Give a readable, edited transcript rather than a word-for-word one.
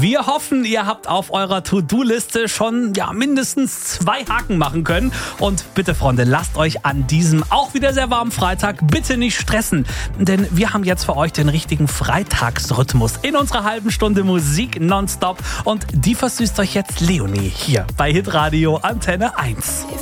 Wir hoffen, ihr habt auf eurer To-Do-Liste schon mindestens 2 Haken machen können. Und bitte, Freunde, lasst euch an diesem auch wieder sehr warmen Freitag bitte nicht stressen. Denn wir haben jetzt für euch den richtigen Freitagsrhythmus in unserer halben Stunde Musik nonstop. Und die versüßt euch jetzt Leonie hier bei Hitradio Antenne 1.